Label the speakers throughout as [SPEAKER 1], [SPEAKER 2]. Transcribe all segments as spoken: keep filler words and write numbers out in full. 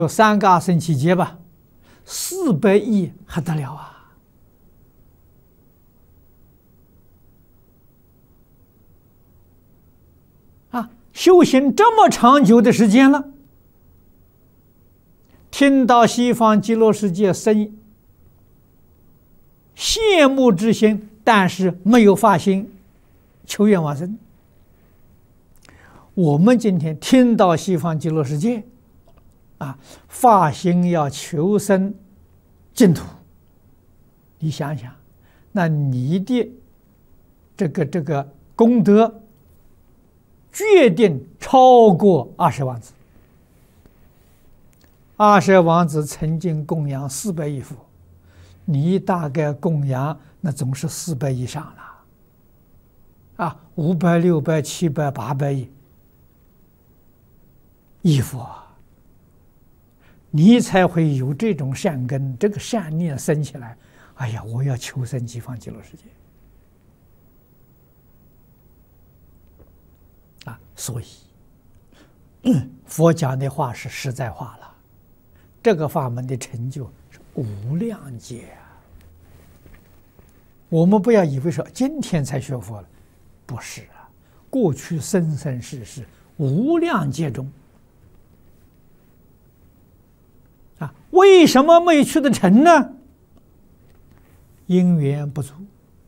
[SPEAKER 1] 有三个阿僧祇劫吧，四百亿还得了啊！啊，修行这么长久的时间了，听到西方极乐世界生羡慕之心，但是没有发心求愿往生。我们今天听到西方极乐世界，啊，发心要求生净土，你想想，那你的这个这个功德，决定超过二十王子。二十王子曾经供养四百亿佛，你大概供养那总是四百以上了，啊，五百、六百、七百、八百亿亿佛，你才会有这种善根，这个善念生起来。哎呀，我要求生极方极乐世界啊！所以，嗯、佛讲的话是实在话了。这个法门的成就是无量劫啊！我们不要以为说今天才学佛了，不是啊，过去生生世世无量劫中啊，为什么没去得成呢？因缘不足，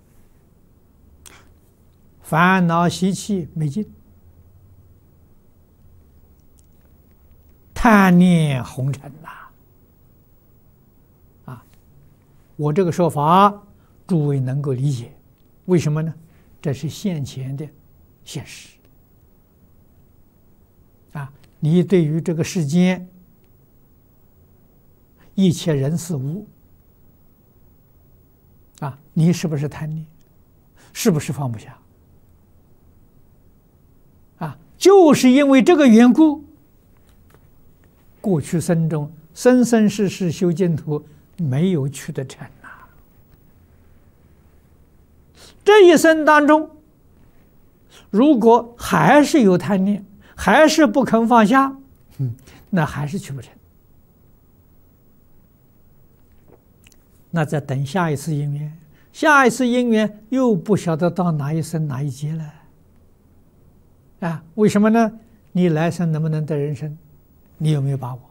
[SPEAKER 1] 烦恼习气没尽，贪念红尘呐！啊，我这个说法，诸位能够理解，为什么呢？这是现前的现实啊！你对于这个世间一切人事物啊，你是不是贪念？是不是放不下？啊，就是因为这个缘故，过去生中生生世世修净土没有去得成啊！这一生当中，如果还是有贪念，还是不肯放下，嗯，那还是去不成。那再等下一次因缘，下一次因缘又不晓得到哪一生哪一劫了啊？为什么呢？你来生能不能得人生？你有没有把握？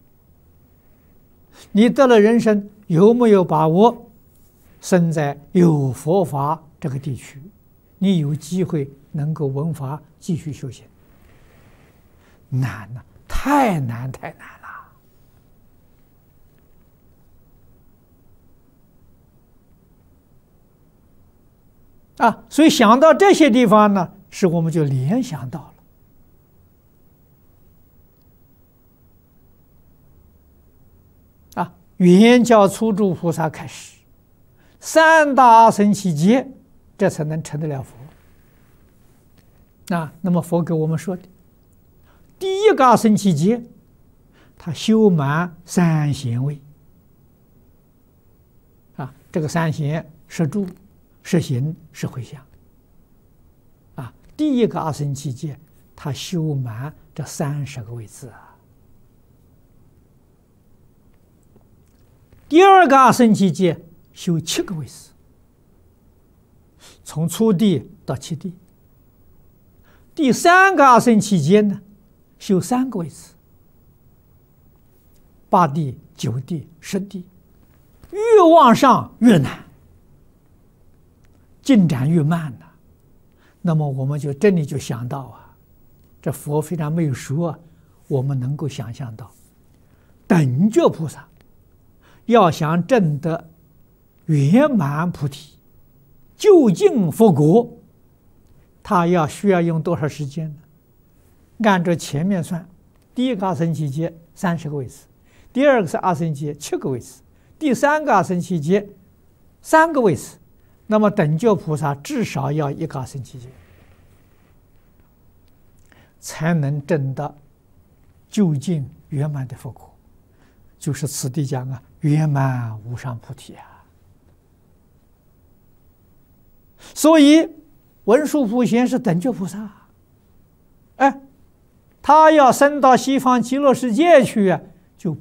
[SPEAKER 1] 你得了人生，有没有把握生在有佛法这个地区？你有机会能够闻法继续修行？难了，太难太难了。啊，所以想到这些地方呢，使我们就联想到了啊，圆教初住菩萨开始，三大阿僧祇劫，这才能成得了佛。啊，那么佛给我们说的，第一个阿僧祇劫，他修满三贤位。啊，这个三贤是住。是行是回向啊！第一个阿僧祇劫，他修满这三十个位次啊。第二个阿僧祇劫修七个位次，从初地到七地。第三个阿僧祇劫呢，修三个位次，八地、九地、十地，越往上越难。进展越慢了，那么我们就这里就想到啊，这佛非常没有说啊，我们能够想象到，等觉菩萨要想证得圆满菩提，究竟佛果，他要需要用多少时间呢？按照前面算，第一个阿僧祇劫三十个位次，第二个是阿僧祇劫七个位次，第三个阿僧祇劫三个位次。那么等觉菩萨至少要一个阿僧祇劫，才能证得究竟圆满的佛果，就是此地讲啊，圆满无上菩提啊。所以文殊普贤是等觉菩萨，哎，他要升到西方极乐世界去啊，